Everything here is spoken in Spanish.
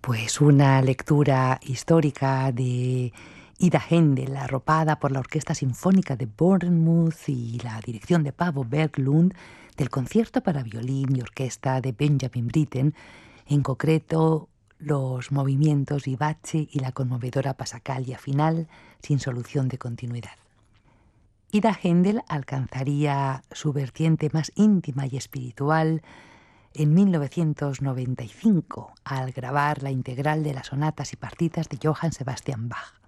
Pues una lectura histórica de Ida Händel, arropada por la Orquesta Sinfónica de Bournemouth y la dirección de Paavo Berglund, del concierto para violín y orquesta de Benjamin Britten, en concreto los movimientos vivace y la conmovedora pasacaglia final sin solución de continuidad. Ida Händel alcanzaría su vertiente más íntima y espiritual en 1995 al grabar la integral de las sonatas y partitas de Johann Sebastian Bach.